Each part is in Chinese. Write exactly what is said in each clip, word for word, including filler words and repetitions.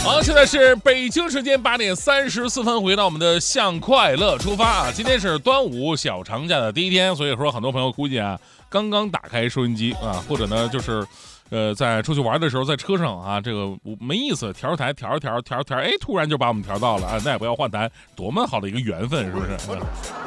好，现在是北京时间八点三十四分，回到我们的向快乐出发啊！今天是端午小长假的第一天，所以说很多朋友估计啊，刚刚打开收音机啊，或者呢就是，呃，在出去玩的时候，在车上啊，这个没意思，调台调着调着调着调，哎，突然就把我们调到了啊，那也不要换台，多么好的一个缘分，是不是？嗯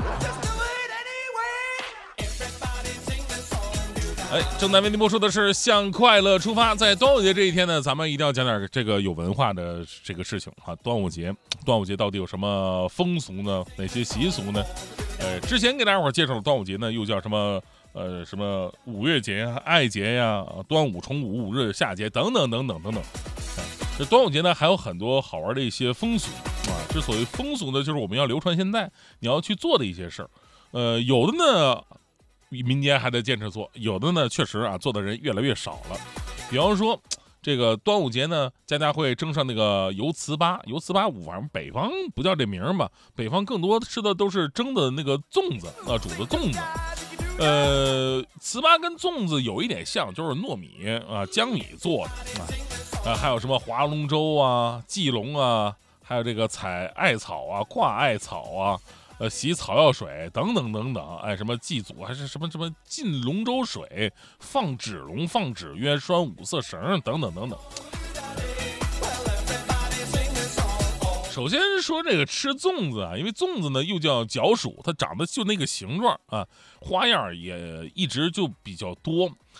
哎，正在为您播出的是向快乐出发。在端午节这一天呢，咱们一定要讲点这个有文化的这个事情啊。端午节，端午节到底有什么风俗呢？哪些习俗呢？呃，之前给大家伙介绍的端午节呢，又叫什么？呃，什么五月节呀、爱节呀、端午、重五、五日夏节等等等等等等。哎，这端午节呢，还有很多好玩的一些风俗啊。之所谓风俗呢，就是我们要流传现在你要去做的一些事儿。呃，有的呢。民间还在坚持做，有的呢确实啊做的人越来越少了。比方说这个端午节呢，家家会蒸上那个油糍粑，油糍粑反正北方不叫这名儿嘛，北方更多吃的都是蒸的那个粽子啊，煮的粽子。呃，糍粑跟粽子有一点像，就是糯米啊、江米做的啊，啊还有什么划龙舟啊、祭龙啊，还有这个采艾草啊、挂艾草啊。呃，洗草药水等等等等，哎，什么祭祖还是什么什么浸龙舟水、放纸龙、放纸鸢、拴五色绳等等等等。首先说这个吃粽子啊，因为粽子呢又叫角薯，它长得就那个形状啊，花样也一直就比较多。